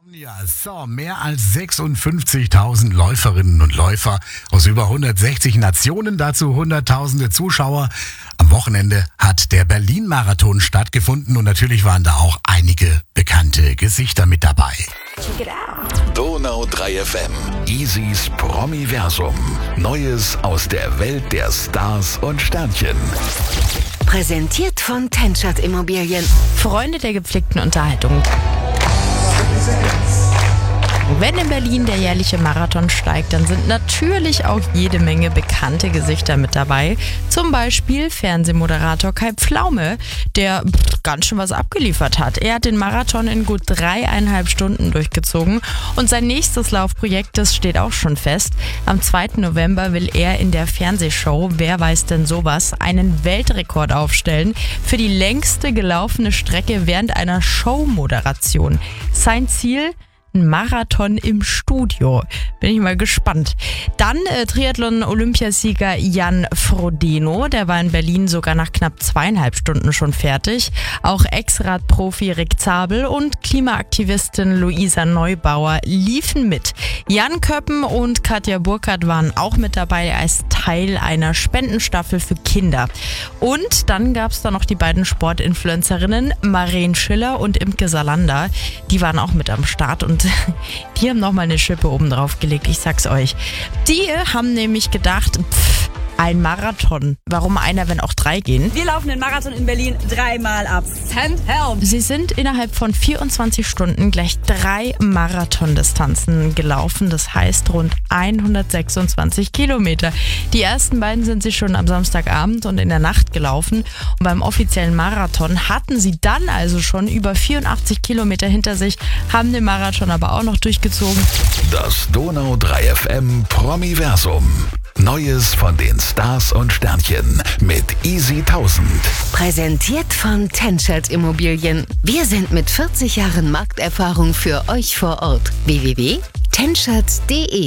Ja, so, mehr als 56.000 Läuferinnen und Läufer aus über 160 Nationen, dazu hunderttausende Zuschauer. Am Wochenende hat der Berlin-Marathon stattgefunden und natürlich waren da auch einige bekannte Gesichter mit dabei. Check it out. Donau 3 FM. Easys Promiversum. Neues aus der Welt der Stars und Sternchen. Präsentiert von Tenschert Immobilien. Freunde der gepflegten Unterhaltung. Wenn in Berlin der jährliche Marathon steigt, dann sind natürlich auch jede Menge bekannte Gesichter mit dabei. Zum Beispiel Fernsehmoderator Kai Pflaume, der ganz schön was abgeliefert hat. Er hat den Marathon in gut 3,5 Stunden durchgezogen und sein nächstes Laufprojekt, das steht auch schon fest. Am 2. November will er in der Fernsehshow Wer weiß denn sowas einen Weltrekord aufstellen für die längste gelaufene Strecke während einer Showmoderation. Sein Ziel? Ein Marathon im Studio. Bin ich mal gespannt. Dann Triathlon-Olympiasieger Jan Frodeno. Der war in Berlin sogar nach knapp 2,5 Stunden schon fertig. Auch Ex-Rad-Profi Rick Zabel und Klimaaktivistin Luisa Neubauer liefen mit. Jan Köppen und Katja Burkhardt waren auch mit dabei als Teil einer Spendenstaffel für Kinder. Und dann gab es da noch die beiden Sportinfluencerinnen Maren Schiller und Imke Salander. Die waren auch mit am Start und die haben nochmal eine Schippe oben drauf gelegt, ich sag's euch. Die haben nämlich gedacht, ein Marathon. Warum einer, wenn auch 3 gehen? Wir laufen den Marathon in Berlin 3-mal ab. Send help! Sie sind innerhalb von 24 Stunden gleich 3 Marathondistanzen gelaufen. Das heißt rund 126 Kilometer. Die ersten beiden sind sie schon am Samstagabend und in der Nacht gelaufen. Und beim offiziellen Marathon hatten sie dann also schon über 84 Kilometer hinter sich, haben den Marathon aber auch noch durchgezogen. Das Donau 3 FM Promiversum. Neues von den Stars und Sternchen mit Easy 1000. Präsentiert von Tenschert Immobilien. Wir sind mit 40 Jahren Markterfahrung für euch vor Ort. www.tenschert.de